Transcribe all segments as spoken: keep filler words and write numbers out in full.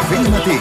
Calafell Matí.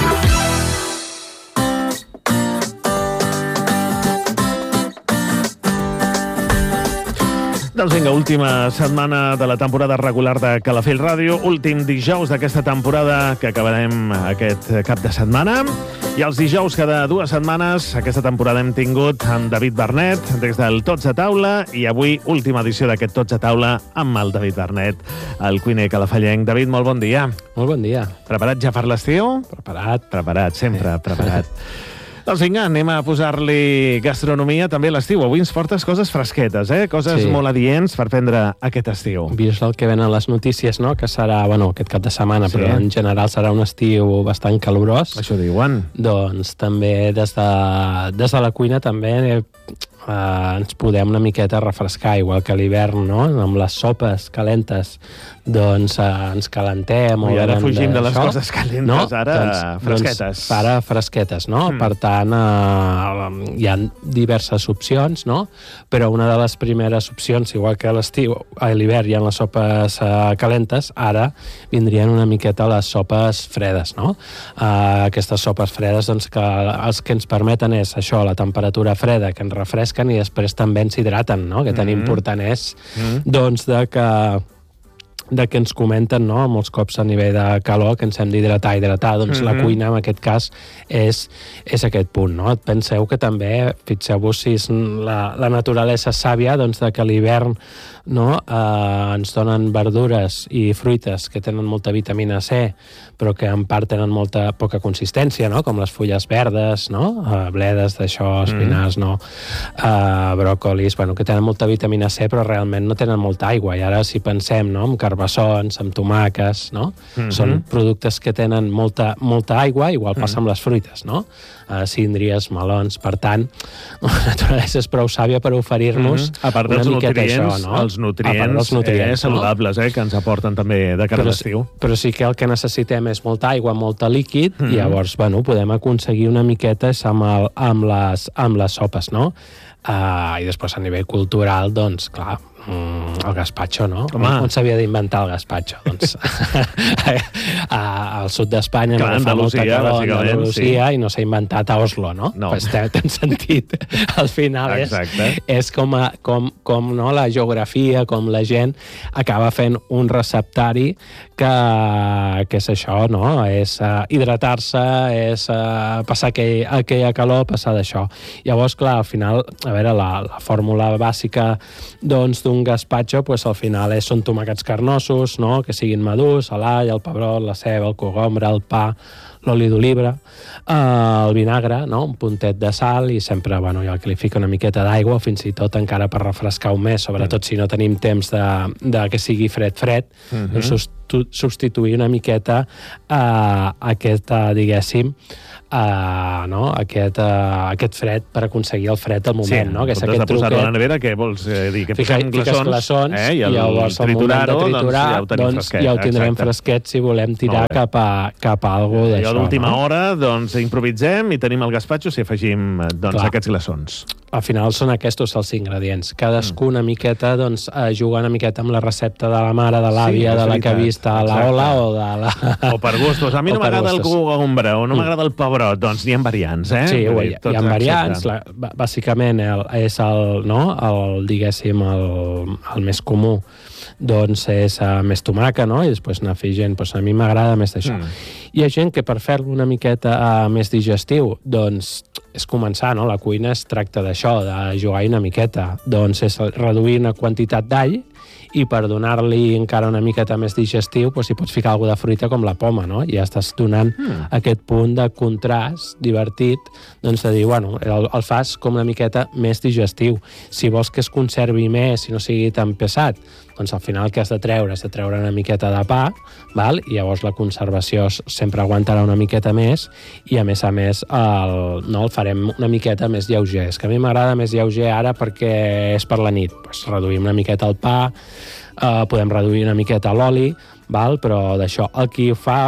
Doncs vinga, última setmana de la temporada regular de Calafell Ràdio, últim dijous d'aquesta temporada que acabarem aquest cap de setmana. I els dijous cada dues setmanes, aquesta temporada hem tingut amb David Bernet des del Tots a Taula, i avui última edició d'aquest Tots a Taula amb el David Bernet, el cuiner calafellenc. David, molt bon dia. Molt bon dia. Preparat ja per l'estiu? Preparat. Preparat, sempre preparat. Doncs vinga, anem a posar-li gastronomia també a l'estiu. Avui ens portes coses fresquetes, eh? Coses sí. molt adients per prendre aquest estiu. Vist el que ven a les notícies, no? Que serà, bueno, aquest cap de setmana, sí. però en general serà un estiu bastant calorós. Això diuen. Doncs també des de, des de la cuina també eh, ens podem una miqueta refrescar, igual que a l'hivern, no? Amb les sopes calentes, doncs eh, ens calentem. I ara fugim de les això. coses calentes, no? ara doncs, fresquetes. Doncs, ara fresquetes, no? Mm. Per tant, eh, hi ha diverses opcions, no? Però una de les primeres opcions, igual que a l'estiu, a l'hivern hi ha les sopes eh, calentes, ara vindrien una miqueta les sopes fredes, no? Eh, aquestes sopes fredes, doncs, que els que ens permeten és això, la temperatura freda, que ens refresquen i després també ens hidraten, no? Que tan mm. important és, mm. doncs, de que de que ens comenten, no?, molts cops a nivell de calor, que ens hem d'hidratar, hidratar, doncs mm-hmm. la cuina, en aquest cas, és, és aquest punt, no? Penseu que també, fixeu-vos si la, la naturalesa sàvia, doncs, de que a l'hivern, no?, eh, ens donen verdures i fruites que tenen molta vitamina C, però que en part tenen molta poca consistència, no?, com les fulles verdes, no?, eh, bledes d'això, espinars, mm. no?, eh, bròcolis, bueno, que tenen molta vitamina C, però realment no tenen molta aigua. I ara, si pensem, no?, amb carbassons, amb tomàques, no?, mm-hmm. són productes que tenen molta, molta aigua, igual passa mm. amb les fruites, no?, eh, síndries, melons. Per tant, la naturalesa és prou sàvia per oferir-nos mm-hmm. a part una miqueta això, no? Els nutrients, els nutrients eh, saludables, no? eh, que ens aporten també de cara a l'estiu. Però sí que el que necessitem és molta aigua, molta líquid, mm-hmm. i llavors, bueno, podem aconseguir una miqueta amb, el, amb, les, amb les sopes, no? Uh, I després a nivell cultural, doncs, clar, mm, el gazpacho, no? Home. On s'havia d'inventar el gazpacho? Doncs al sud d'Espanya no fa molta calor, a Andalusia, sí. i no s'ha inventat a Oslo, no? No. Pues ten sentit. Al final és, és com, a, com, com no, la geografia, com la gent acaba fent un receptari que, que és això, no? És uh, hidratar-se, és uh, passar aquell, aquella calor, passar d'això. Llavors, clar, al final, a veure, la, la fórmula bàsica doncs d'un gazpacho, pues, al final és, són tomàquets carnosos, no?, que siguin madurs, l'all, el pebrot, la ceba, el cogombre, el pa, l'oli d'oliva, eh, el vinagre, no?, un puntet de sal, i sempre, bueno, jo que li fico una miqueta d'aigua, fins i tot encara per refrescar-ho més, sobretot mm. si no tenim temps de, de que sigui fred-fred, mm-hmm. doncs substituir una miqueta eh, aquesta, diguéssim, Uh, no? aquest, uh, aquest fred per aconseguir el fred al moment, sí, no? Que és aquest de posar-ho a la nevera, què vols eh, dir? Que Fica, posem glaçons, glaçons eh? I, i llavors al moment de triturar, doncs, ja ho tenim doncs, fresquet. Ja ho tindrem Exacte. fresquet si volem tirar cap a, cap a algú d'això. I a l'última no? hora, doncs, improvisem i tenim el gazpacho si afegim doncs, aquests glaçons. Al final són aquests els ingredients. Cadascú una miqueta, doncs, juga una miqueta amb la recepta de la mare, de l'àvia, sí, de la que ha vist a la Ola o de la... O per gustos. A mi no m'agrada el cogombre o no m'agrada el pebrot, doncs n'hi ha variants, eh? Sí, hi, hi ha variants. La, bàsicament el, és el, no? el, diguéssim, el, el més comú, doncs és uh, més tomaca, no? I després anar afegint, doncs a mi m'agrada més d'això. Mm. Hi ha gent que per fer-lo una miqueta uh, més digestiu, doncs és començar, no? La cuina es tracta d'això, de jugar una miqueta. Doncs és reduir una quantitat d'all i per donar-li encara una miqueta més digestiu, doncs hi pots ficar alguna de fruita com la poma, no? I ja estàs donant mm. aquest punt de contrast divertit, doncs de dir, bueno, el, el fas com una miqueta més digestiu. Si vols que es conservi més, si no sigui tan pesat, doncs al final el que has de treure? Has de treure una miqueta de pa, val? I llavors la conservació sempre aguantarà una miqueta més i, a més a més, el, no, el farem una miqueta més lleuger. És que a mi m'agrada més lleuger ara perquè és per la nit. Pues reduïm una miqueta el pa, eh, podem reduir una miqueta l'oli, val? Però d'això, el qui ho fa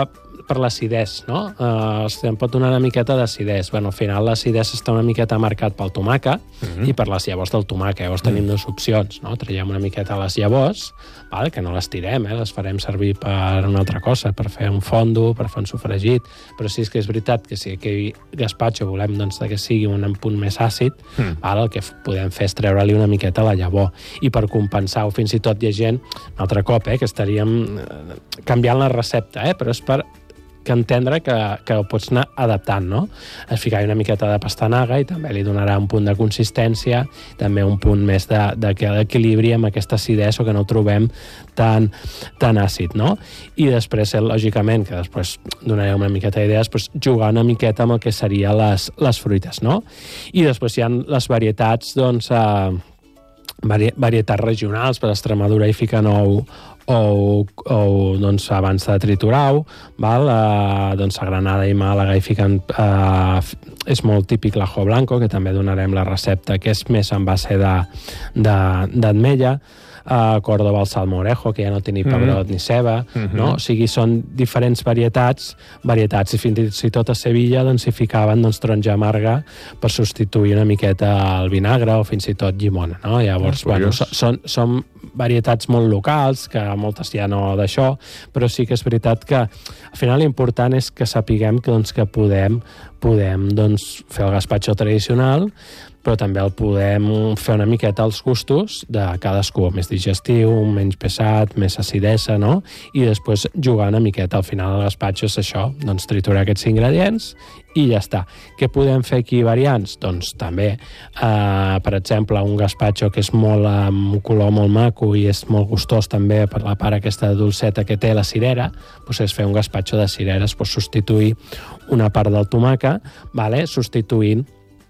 per l'acidès, no? Uh, em pot donar una miqueta d'acidès. Bueno, al final l'acidès està una miqueta marcat pel tomàquet uh-huh. i per les llavors del tomàquet. Llavors tenim uh-huh. dues opcions, no? Traiem una miqueta les llavors, val? Que no les tirem, eh? Les farem servir per una altra cosa, per fer un fondo, per fer un sofregit, però sí que és veritat que si aquell gaspatxo volem doncs, que sigui un punt més àcid, uh-huh. val? El que podem fer és treure-li una miqueta la llavor. I per compensar, o fins i tot hi ha gent, un altre cop, eh? Que estaríem canviant la recepta, eh? Però és per que entendre que, que ho pots anar adaptant, no? Es ficar una miqueta de pastanaga i també li donarà un punt de consistència, també un punt més d'equilibri amb aquesta acidesa o que no ho trobem tan, tan àcid, no? I després, lògicament, que després donaré una miqueta d'idees, doncs jugar una miqueta amb el que serien les, les fruites, no? I després hi ha les varietats, doncs, eh, vari, varietats regionals, per Extremadura hi fiquen ou, o, o doncs, abans de triturar-ho, val? Uh, doncs a Granada i Màlaga hi fiquen uh, és molt típic l'ajo blanco, que també donarem la recepta, que és més en base d'ametlla. A uh, Córdoba el salmorejo, que ja no té ni pebrot mm. ni ceba, mm-hmm. no? O sigui, són diferents varietats, varietats, i fins i tot a Sevilla doncs, hi ficaven doncs, taronja amarga per substituir una miqueta el vinagre o fins i tot llimona, no? Llavors, ah, bueno, són, són varietats molt locals, que moltes ja no d'això, però sí que és veritat que al final l'important és que sapiguem que, doncs, que podem, podem doncs, fer el gaspatxo tradicional, però també el podem fer una miqueta als gustos de cadascú, més digestiu, menys pesat, més acidesa, no? I després jugar una miqueta. Al final el gaspatxo és això, doncs triturar aquests ingredients i ja està. Què podem fer aquí variants? Doncs també, eh, per exemple, un gaspatxo que és molt amb un color molt maco i és molt gustós també per la part aquesta dolceta que té la cirera, doncs és fer un gaspatxo de cireres, doncs substituir una part del tomàquet, vale? Substituint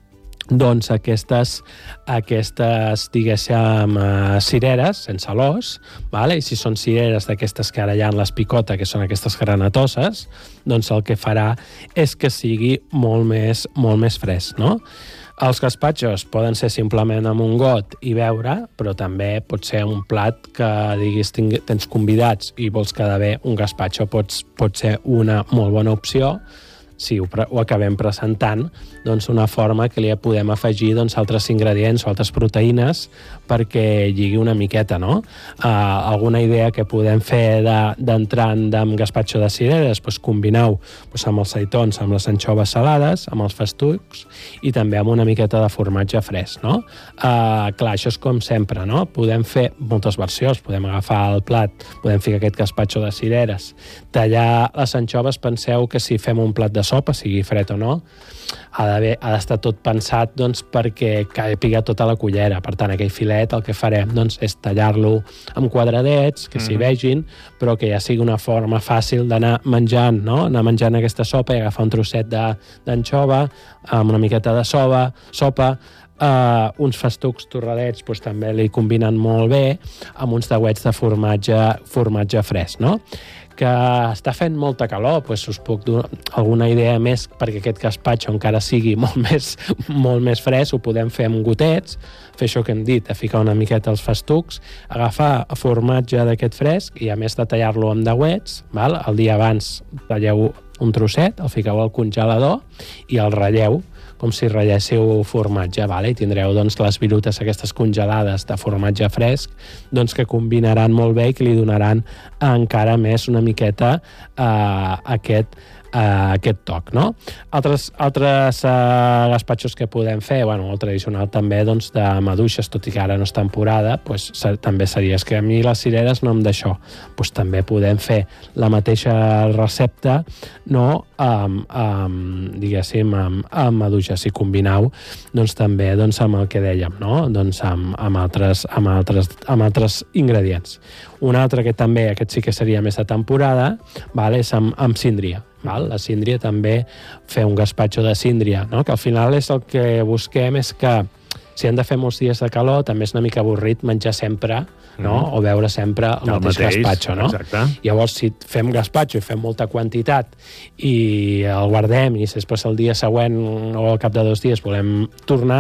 doncs aquestes, aquestes diguéssim, cireres sense l'os, vale? I si són cireres d'aquestes que ara hi ha en les picota, que són aquestes granatoses, doncs el que farà és que sigui molt més, molt més fresc, no? Els gaspatxos poden ser simplement amb un got i beure, però també pot ser un plat que diguis tens convidats i vols quedar bé, un gaspatxo pot, pot ser una molt bona opció, si ho, ho acabem presentant, doncs una forma que li podem afegir doncs, altres ingredients o altres proteïnes perquè lligui una miqueta, no? Uh, alguna idea que podem fer d'entrant de, amb gaspatxo de cireres, doncs combineu doncs, amb els seitons, amb les anxoves salades, amb els festucs i també amb una miqueta de formatge fresc, no? Uh, clar, això és com sempre, no? Podem fer moltes versions, podem agafar el plat, podem ficar aquest gaspatxo de cireres, tallar les anxoves, penseu que si fem un plat de sopa, sigui fred o no, ha d'estar tot pensat doncs, perquè caiga tota la cullera. Per tant, aquell filet el que farem doncs, és tallar-lo amb quadradets, que s'hi vegin, però que ja sigui una forma fàcil d'anar menjant, no? Anar menjant aquesta sopa i agafar un trosset d'anxova amb una miqueta de soba, sopa, Uh, uns festucs torradets doncs, també li combinen molt bé amb uns dauets de formatge, formatge fresc, no? Que està fent molta calor, doncs us puc donar alguna idea més perquè aquest gaspatxo encara sigui molt més, molt més fresc, ho podem fer amb gotets, fer això que hem dit, a ficar una miqueta els festucs, agafar formatge d'aquest fresc i a més de tallar-lo amb dauets, val? El dia abans talleu un trosset, el fiqueu al congelador i el ratlleu com si ratlléssiu formatge, vale? I tindreu doncs, les virutes aquestes congelades de formatge fresc doncs, que combinaran molt bé i que li donaran encara més una miqueta eh, aquest, eh, aquest toc, no? Altres, altres eh, gaspatxos que podem fer, bueno, el tradicional també doncs, de maduixes, tot i que ara no és temporada, doncs, ser, també seria, és que a mi les cireres no em d'això, doncs també podem fer la mateixa recepta, no?, amb, amb diguéssim, amb, amb maduixes, si combineu, doncs també doncs, amb el que dèiem, no?, doncs amb, amb, altres, amb, altres, amb altres ingredients. Un altre que també, aquest sí que seria més de temporada, val, és amb, amb síndria. Val? La síndria també, fer un gaspatxo de síndria, no? Que al final és el que busquem, és que si hem de fer molts dies de calor, també és una mica avorrit menjar sempre, no? Mm. O beure sempre el, el mateix, mateix gaspatxo, no? Exacte. Llavors, si fem gaspatxo i fem molta quantitat i el guardem i després el dia següent o al cap de dos dies volem tornar,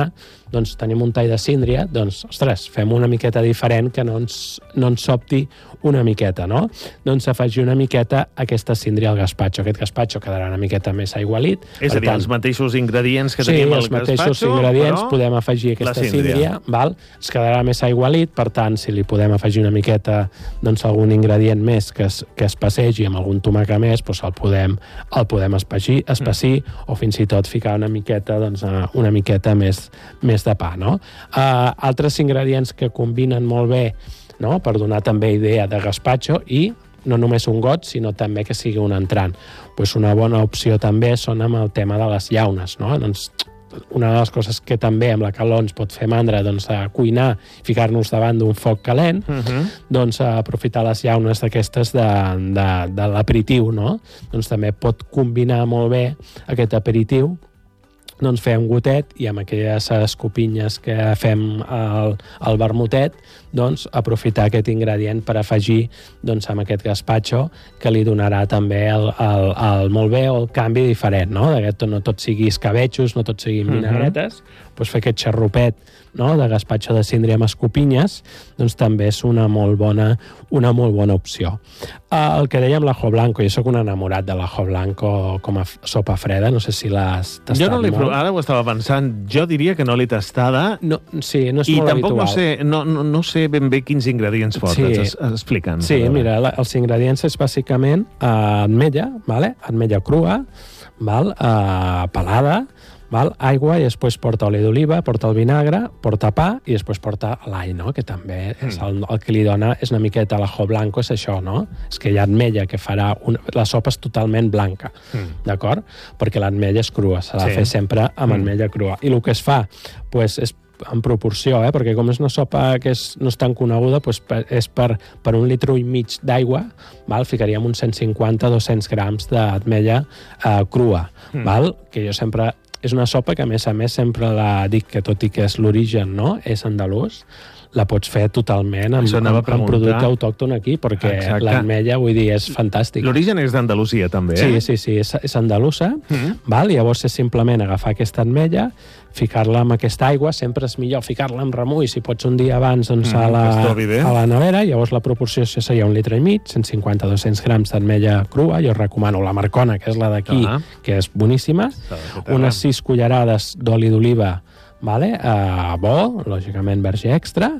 doncs tenim un tall de síndria, doncs, ostres, fem una miqueta diferent que no ens, no ens sobti una miqueta, no? Doncs afegir una miqueta aquesta síndria al gazpacho. Aquest gazpacho quedarà una miqueta més aigualit. És a dir, tant, els mateixos ingredients que sí, tenim al gazpacho. Sí, els mateixos gazpacho, ingredients, podem afegir aquesta síndria, val? Es quedarà més aigualit, per tant, si li podem afegir una miqueta, doncs, algun ingredient més que es, que es passegi amb algun tomàquet més, doncs el podem, el podem espessir, espessir mm. o fins i tot ficar una miqueta, doncs, una miqueta més, més de pa, no? Uh, altres ingredients que combinen molt bé, no?, per donar també idea de gazpacho, i no només un got, sinó també que sigui un entrant. Pues una bona opció també són amb el tema de les llaunes, no? Doncs una de les coses que també amb la calor ens pot fer mandra, doncs, a cuinar, ficar-nos davant d'un foc calent, uh-huh. doncs a aprofitar les llaunes d'aquestes de, de, de l'aperitiu, no? Doncs també pot combinar molt bé aquest aperitiu, doncs fer un gotet i amb aquelles escopinyes que fem al, al vermutet, doncs aprofitar aquest ingredient per afegir, doncs, amb aquest gazpacho, que li donarà també el, el, el molt bé o el canvi diferent, no? Que no tot sigui escabetxos, no tot siguin vinagretes, uh-huh. doncs fer aquest xarrupet, no?, de gazpacho de síndria amb escopinyes, doncs també és una molt bona, una molt bona opció. El que dèiem l'ajo blanco, jo sóc un enamorat de l'ajo blanco com a sopa freda, no sé si l'has tastat jo no l'he molt. Provat, ara ho estava pensant, jo diria que no l'he tastada, no, sí, no és i molt tampoc habitual. no sé, no, no, no sé ben bé quins ingredients portes, sí. es, explica'ns. Sí, mira, la, els ingredients és bàsicament uh, ametlla, vale? Ametlla crua, val? Uh, pelada, val? Aigua, i després porta oli d'oliva, porta el vinagre, porta pa i després porta l'all, no?, que també és el, el que li dona, és una miqueta l'ajo blanco, és això, no? És que hi ha ametlla que farà... Una, la sopa és totalment blanca, mm. d'acord? Perquè l'ametlla és crua, s'ha de sí. fer sempre amb mm. ametlla crua. I el que es fa, pues, és en proporció, eh? Perquè com és una sopa que és, no és tan coneguda, pues, és per, per un litre i mig d'aigua, val? Ficaríem uns cent cinquanta a dos-cents grams d'ametlla eh, crua, mm. val? Que jo sempre... És una sopa que, a més a més, sempre la dic que, tot i que és l'origen, no?, és andalús, la pots fer totalment amb, amb, amb producte autòcton aquí, perquè exacte. L'ametlla, vull dir, és fantàstic. L'origen és d'Andalusia, també, eh? Sí, sí, sí, és, és andalusa, mm-hmm. val? Llavors és simplement agafar aquesta ametlla, ficar-la amb aquesta aigua, sempre és millor ficar-la amb remull, si pots un dia abans, doncs, mm, a, la, a la nevera, llavors la proporció seria un litre i mig, cent cinquanta a dos-cents grams d'ametlla crua, jo recomano la Marcona, que és la d'aquí, ah. que és boníssima, unes sis cullerades d'oli d'oliva, vale? Uh, bo, lògicament verge extra,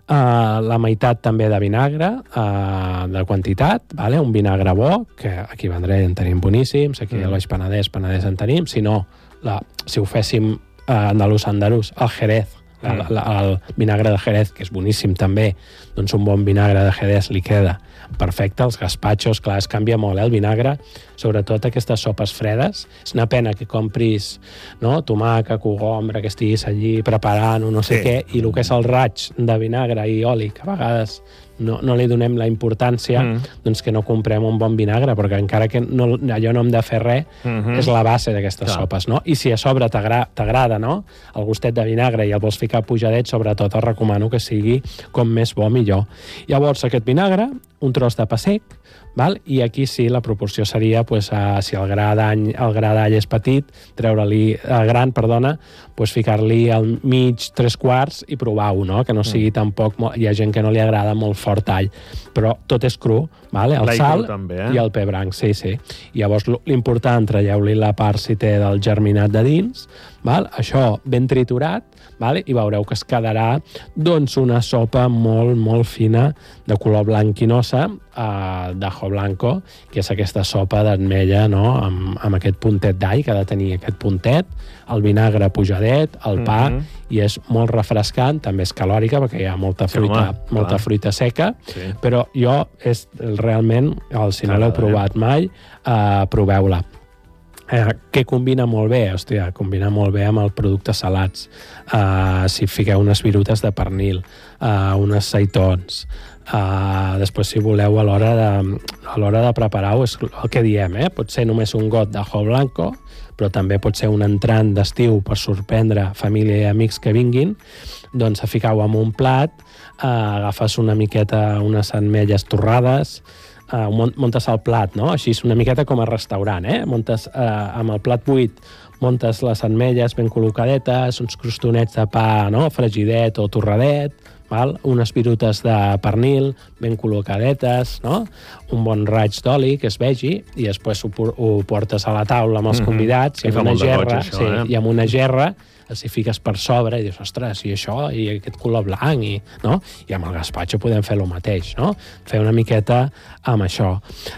uh, la meitat també de vinagre, uh, de quantitat, vale? Un vinagre bo, que aquí a Vendrell en tenim boníssims, aquí mm. a l'Oix Penedès, Penedès en tenim, si no, la, si ho féssim uh, andalús, andalús, el Jerez, la, mm. la, el vinagre de Jerez, que és boníssim també, doncs un bon vinagre de Jerez li queda perfecte. Els gazpachos, clar, es canvia molt, eh, el vinagre, sobretot aquestes sopes fredes. És una pena que compris, no?, tomàquet, cogombre, que estiguis allí preparant o no sé sí. què, i el que és el raig de vinagre i oli, que a vegades no, no li donem la importància, mm. doncs que no comprem un bon vinagre, perquè encara que no, allò no hem de fer res, mm-hmm. és la base d'aquestes Clar. Sopes, no? I si a sobre t'agrada, no?, el gustet de vinagre i el vols ficar pujadet, sobretot et recomano que sigui com més bo, millor. Llavors, aquest vinagre, un tros de pa sec, val? I aquí sí, la proporció seria, pues, a, si el gra d'all el gra d'all és petit, treure-li, el gran, perdona, pues, ficar-li al mig, tres quarts i provar-ho, no? Que no sigui mm. tampoc... Molt, hi ha gent que no li agrada molt fort all, però tot és cru, vale? El sal també, eh? I el pebranc, sí, sí. I llavors l'important, traieu-li la part, si té, del germinat de dins, val? Això ben triturat, vale? I veureu que es quedarà, doncs, una sopa molt, molt fina, de color blanquinosa, uh, d'ajo blanco, que és aquesta sopa d'ametlla, no?, amb, amb aquest puntet d'all, que ha de tenir aquest puntet, el vinagre pujadet, el pa, mm-hmm. i és molt refrescant, també és calòrica, perquè hi ha molta fruita, sí, home, molta fruita seca, sí. Però jo, és realment, el, si no l'heu provat mai, uh, proveu-la. Eh, que combina molt bé, hòstia, combina molt bé amb els productes salats. Uh, si fiqueu unes virutes de pernil, uh, unes seitons, uh, després si voleu a l'hora de, a l'hora de preparar-ho, és el que diem, eh? Pot ser només un got d'ajo blanco, però també pot ser un entrant d'estiu per sorprendre família i amics que vinguin, doncs a ficar-ho en un plat, uh, agafes una miqueta, unes ametlles torrades, uh, muntes el plat, no? Així és una miqueta com a restaurant, eh? Muntes uh, amb el plat buit, muntes les ametlles ben col·locadetes, uns crostonets de pa, no?, fregidet o torradet, val? Unes virutes de pernil ben col·locadetes, no? Un bon raig d'oli que es vegi i després ho, ho portes a la taula amb els convidats mm-hmm. i, i amb una gerra, goig, això, sí, eh? i amb una gerra els hi fiques per sobre i dius, ostres, i això, i aquest color blanc, i, no? I amb el gaspatxo podem fer el mateix, no? Fer una miqueta amb això.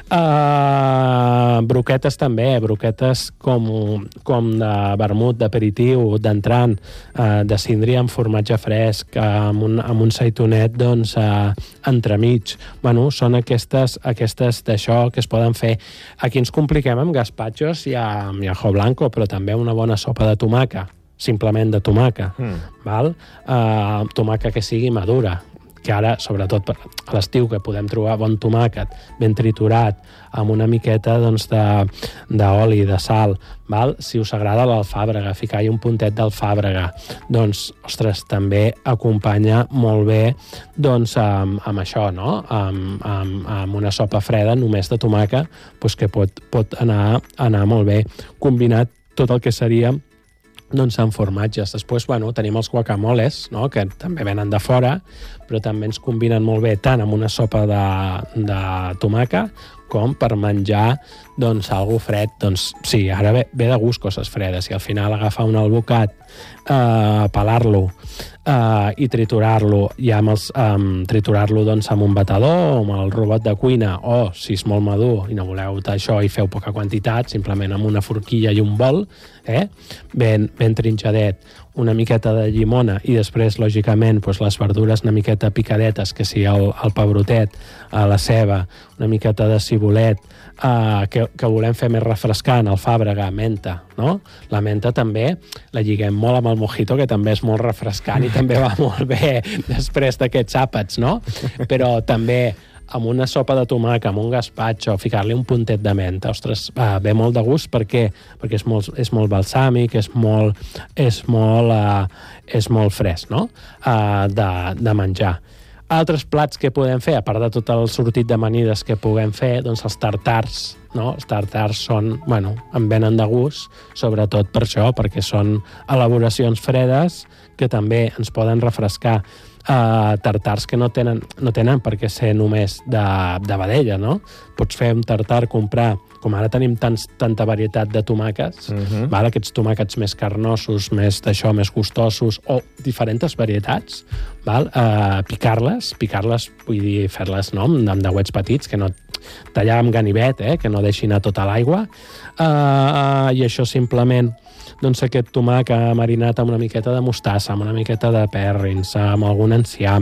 Uh, broquetes també, broquetes com, com de vermut, d'aperitiu, d'entrant, uh, de síndria amb formatge fresc, uh, amb, un, amb un seitonet, doncs, uh, entremig. Bueno, són aquestes, aquestes d'això que es poden fer. Aquí ens compliquem amb gaspatxos i amb ajo blanco, però també una bona sopa de tomaca, simplement de tomaca, mm. val? Uh, tomaca que sigui madura, que ara, sobretot a l'estiu, que podem trobar bon tomàquet ben triturat, amb una miqueta doncs, d'oli, de, de sal, val? Si us agrada l'alfàbrega, ficar-hi un puntet d'alfàbrega, doncs, ostres, també acompanya molt bé doncs, amb, amb això, no? Amb, amb, amb una sopa freda només de tomaca, doncs, que pot, pot anar, anar molt bé combinat tot el que seria doncs amb formatges. Després, bueno, tenim els guacamoles, no?, que també venen de fora, però també ens combinen molt bé tant amb una sopa de, de tomaca com per menjar, doncs, algo fred. Doncs sí, ara ve, ve de gust coses fredes, i al final agafar un albocat, eh, pelar-lo eh, i triturar-lo, i amb els, eh, triturar-lo doncs, amb un batedor o amb el robot de cuina, o, si és molt madur i no voleu això i feu poca quantitat, simplement amb una forquilla i un bol, eh, ben, ben trinxadet, una miqueta de llimona i després, lògicament, doncs, les verdures una miqueta picadetes, que sigui el, el pebrotet, eh, la ceba, una miqueta de cibulet, eh, que, que volem fer més refrescant, alfàbrega, menta, no? La menta també la lliguem molt amb el mojito, que també és molt refrescant i també va molt bé després d'aquests àpats, no? Però també amb una sopa de tomaca, amb un gaspatxo, ficar-li un puntet de menta, ostres, va, ve molt de gust. Per què? Perquè és molt, és molt balsàmic, és molt, és molt, uh, és molt fresc, no?, uh, de, de menjar. Altres plats que podem fer, a part de tot el sortit d'amanides que puguem fer, doncs els tartars, no? Els tartars són, bueno, em venen de gust, sobretot per això, perquè són elaboracions fredes que també ens poden refrescar. Uh, tartars que no tenen, no tenen per què ser només de, de vedella, no? Pots fer un tartar, comprar, com ara tenim tants, tanta varietat de tomàquets, uh-huh. val? Aquests tomàquets més carnosos, més d'això, més gustosos, o diferents varietats, val? Uh, picar-les, picar-les, vull dir, fer-les, no?, amb dauets petits, que no tallar amb ganivet, eh? Que no deixi anar tota l'aigua, uh, uh, i això simplement, doncs, aquest tomàquet marinat amb una miqueta de mostassa, amb una miqueta de pèrrins, amb algun enciam,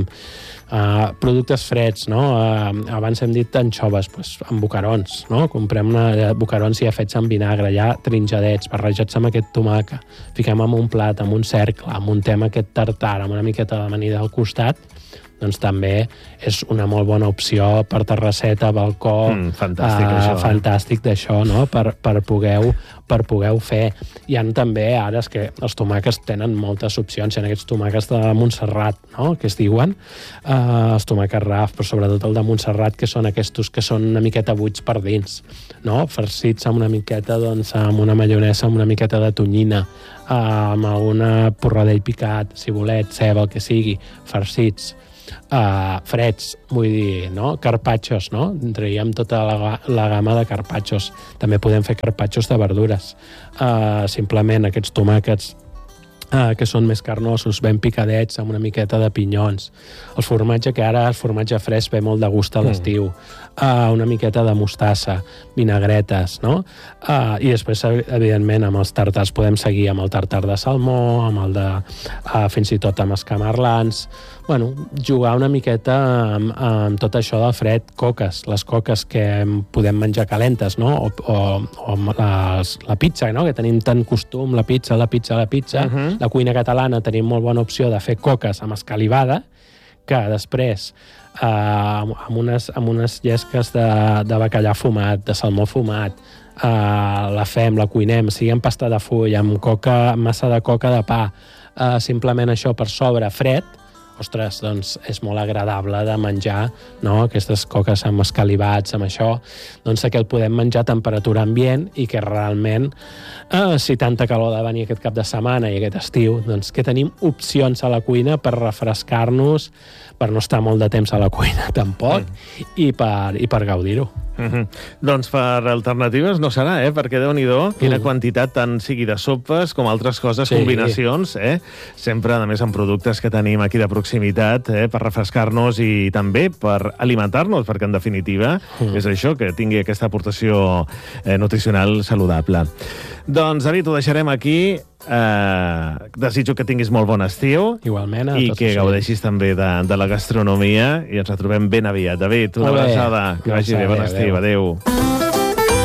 uh, productes freds, no? Uh, abans hem dit anxoves, doncs, amb bocarons, no? Comprem una, bocarons ja fets amb vinagre, ja trinxadets, barrejats amb aquest tomàquet, fiquem en un plat, amb un cercle, muntem aquest tartar, amb una miqueta d'amanida al costat, doncs també és una molt bona opció per terrasseta, balcó, mm, fantàstic, uh, això, eh? fantàstic d'això, no?, per, per, pogueu, per pogueu fer. Hi ha també, ara, és que els tomàquets tenen moltes opcions, hi ha aquests tomàquets de Montserrat, no?, que es diuen, uh, els tomàquets raf, però sobretot el de Montserrat, que són aquests que són una miqueta buits per dins, no?, farcits amb una miqueta, doncs, amb una maionesa, amb una miqueta de tonyina, uh, amb una porradell picat, cibulet, ceba, el que sigui, farcits, Uh, freds, vull dir, no? Carpaccios, no? Traiem tota la, la gamma de carpaccios. També podem fer carpaccios de verdures. Uh, simplement aquests tomàquets uh, que són més carnosos, ben picadets, amb una miqueta de pinyons. El formatge, que ara el formatge fresc ve molt de gust a l'estiu. Uh, una miqueta de mostassa, vinagretes, no? Uh, I després, evidentment, amb els tartars podem seguir amb el tartar de salmó, amb el de, uh, fins i tot amb escamarlans. Bueno, jugar una miqueta amb, amb tot això del fred, coques, les coques que podem menjar calentes, no? O, o, o les, la pizza, no? Que tenim tant costum, la pizza, la pizza, la pizza. Uh-huh. La cuina catalana tenim molt bona opció de fer coques amb escalivada, que després eh, amb, unes, amb unes llesques de, de bacallà fumat, de salmó fumat, eh, la fem, la cuinem, sigui amb pasta de full, amb coca, amb massa de coca de pa, eh, simplement això per sobre fred, ostres, doncs és molt agradable de menjar, no? Aquestes coques amb escalivats, amb això, doncs que el podem menjar a temperatura ambient i que realment, eh, si tanta calor de venir aquest cap de setmana i aquest estiu, doncs que tenim opcions a la cuina per refrescar-nos, per no estar molt de temps a la cuina, tampoc, mm. i per, i per gaudir-ho. Mm-hmm. Doncs per alternatives no serà, eh? Perquè Déu-n'hi-do, quina mm. quantitat, tant sigui de sopes com altres coses, sí. combinacions, eh? Sempre, a més, amb productes que tenim aquí de proximitat, eh? Per refrescar-nos i també per alimentar-nos, perquè, en definitiva, mm. és això, que tingui aquesta aportació eh, nutricional saludable. Doncs, David, ho deixarem aquí. Eh, desitjo que tinguis molt bon estiu. Igualment. I que gaudeixis també de, de la gastronomia i ens retrobem ben aviat. David, una abraçada. Que vagi bé, bon estiu. Adéu.